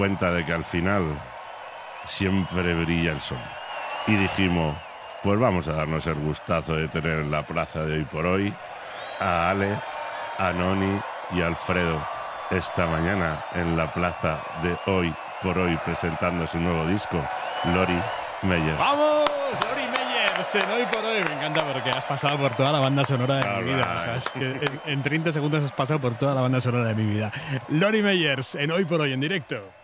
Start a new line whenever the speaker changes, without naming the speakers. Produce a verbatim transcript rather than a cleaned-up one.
cuenta de que al final siempre brilla el sol. Y dijimos, pues vamos a darnos el gustazo de tener en la plaza de Hoy por Hoy a Ale, a Noni y a Alfredo esta mañana en la plaza de Hoy por Hoy presentando su nuevo disco, Lori Meyers.
¡Vamos! Lori Meyers en Hoy por Hoy. Me encanta porque has pasado por toda la banda sonora de
All
mi vida.
right.
O sea, es que en, en treinta segundos has pasado por toda la banda sonora de mi vida. Lori Meyers en Hoy por Hoy en directo.